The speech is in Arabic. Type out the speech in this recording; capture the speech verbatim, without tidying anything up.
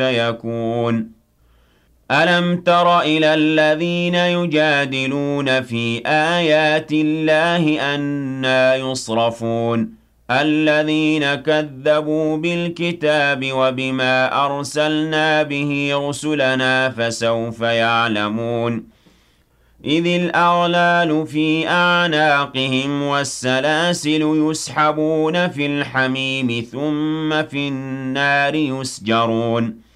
يكون ألم تر إلى الذين يجادلون في آيات الله أنى يصرفون الذين كذبوا بالكتاب وبما أرسلنا به رسلنا فسوف يعلمون إذ الأغلال في أعناقهم والسلاسل يسحبون في الحميم ثم في النار يسجرون